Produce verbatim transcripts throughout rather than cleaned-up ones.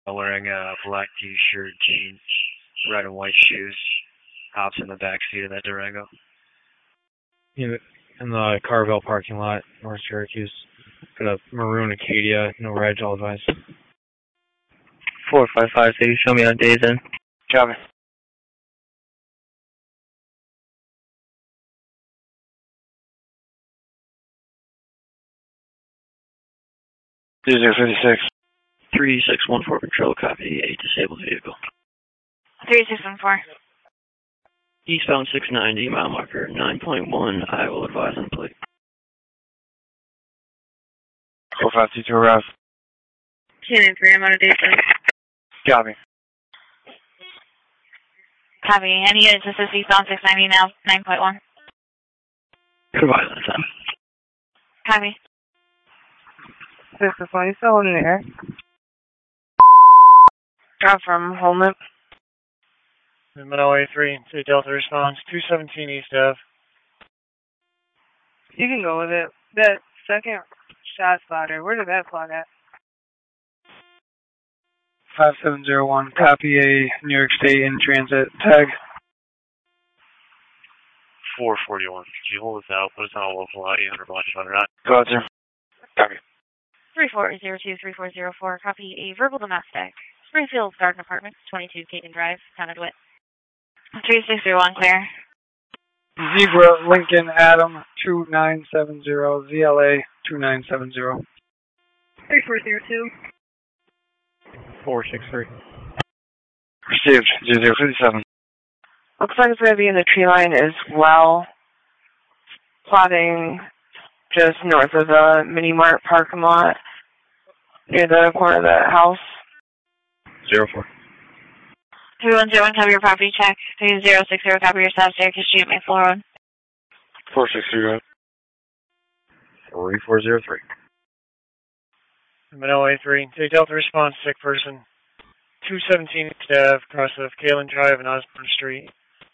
wearing a black t-shirt, jeans, red and white shoes, hops in the back seat of that Durango. In the Carvel parking lot, North Syracuse. Got a maroon Acadia, no reg, all advice. four five five, so you show me on days in. Copy. zero fifty-six. three six one four control, copy, a disabled vehicle. three six one four. Eastbound six ninety, mile marker nine point one, I will advise on the plate. four five two two arrive. two nine three, I'm on a date then. Copy. Copy. Any units, this is eastbound six ninety now, nine point one. Provide on time. Copy. This is one, you still in the air. Drop from Holman. Minnow A three, three Delta response, two seventeen East Ave. You can go with it. That second shot spotter, where did that flag at? five seven zero one, copy a New York State in transit tag. four forty-one. Could you hold us out? Put us on a local lot, eight hundred block, eight hundred. Go ahead, sir. Copy. three four zero two, three four zero four, copy a verbal domestic. Springfield Garden Apartments, twenty-two Caton Drive, Town of DeWitt. three six zero one, clear. Zebra Lincoln Adam two nine seven zero, Z L A two nine seven zero. three four zero two. four six three. Received, zero fifty-seven. Looks like it's going to be in the tree line as well. Plotting just north of the Mini Mart parking lot near the corner of the house. zero four. three one zero one, cover your property check. three zero six zero, copy your South Syracuse Street, Mayflower Road. four six zero. three four zero three. Minnow A three, three Delta response, sick person, two seventeen East Ave, across of Kalen Drive and Osborne Street.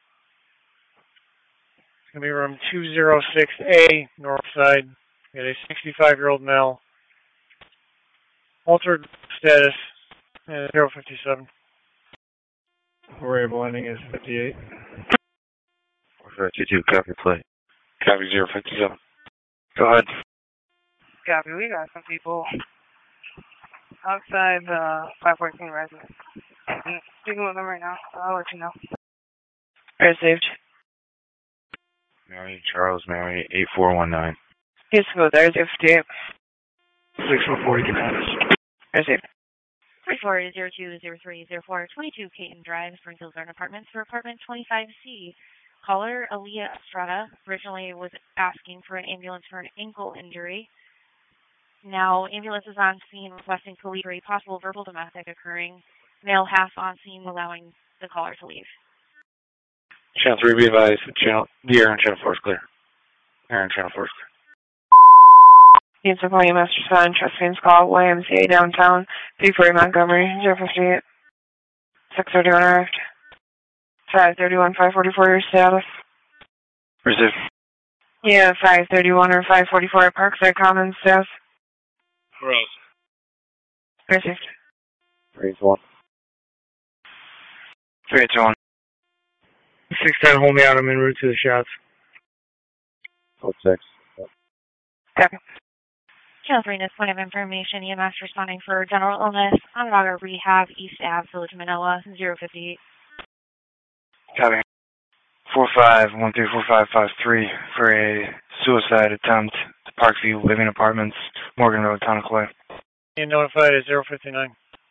It's going to be room two oh six A, north side. We got a sixty-five-year-old male. Altered status, uh, zero fifty-seven. Variable ending is fifty-eight. four fifty-two, copy plate. Copy, zero fifty-seven. Go ahead. Copy, we got some people outside the five fourteen residence. I'm speaking with them right now, so I'll let you know. Received. Mary Charles, Mary, eight four one nine. He's to go there, zero fifty-eight. six four four, you can have us. Received. three four zero two zero three zero four, twenty-two Caton Drive, Springfield Garden Apartments for apartment twenty-five C. Caller Aaliyah Estrada originally was asking for an ambulance for an ankle injury. Now, ambulance is on scene requesting police for a possible verbal domestic occurring. Male half on scene allowing the caller to leave. Channel three, be advised. Channel, the air and channel four is clear. Air and channel four is clear. Needs to call you, Master Son. Trust Fans Call, Y M C A downtown, three forty Montgomery, zero fifty-eight. six thirty-one arrived. five thirty-one, five forty-four, your status. Received. Yeah, five thirty-one or five forty-four at Parkside Commons, status. Rose. Received. three eight one. three eight two one. six ten, hold me out, I'm en route to the shots. Code six. Copy. Channel three, this point of information, E M S responding for general illness, Onondaga Rehab, East Ave, Village Manila, zero fifty-eight. Copy. four five one three four five five three for a suicide attempt to Parkview Living Apartments, Morgan Road, Town of Clay. Being notified at zero fifty-nine.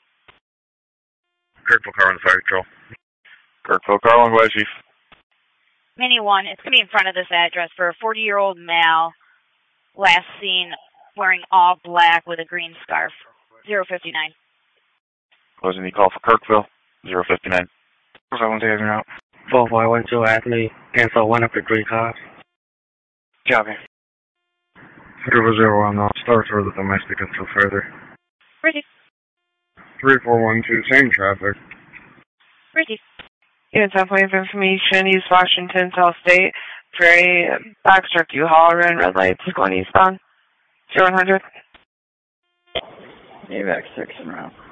Kirk Car on the fire control. Kirk Car on, go ahead, Chief. Mini one, it's going to be in front of this address for a forty-year-old male, last seen wearing all black with a green scarf, zero fifty-nine. Closing the call for Kirkville, zero fifty-nine. four five one three, having out. four five one two, Anthony, cancel one of the three cars. Copy. Zero zero one, I'll start for the domestic until further. Ready. three four one two, same traffic. Ready. Units on point of information, East Washington, South State, for a box truck U-Haul run, red lights, going eastbound. zero one hundred. A V A C six and round.